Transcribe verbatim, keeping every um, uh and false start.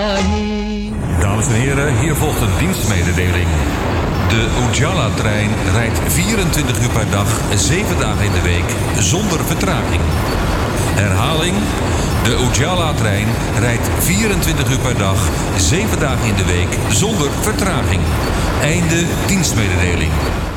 Dames en heren, hier volgt een dienstmededeling. De Ujala-trein rijdt vierentwintig uur per dag, zeven dagen in de week, zonder vertraging. Herhaling, de Ujala-trein rijdt vierentwintig uur per dag, zeven dagen in de week, zonder vertraging. Einde dienstmededeling.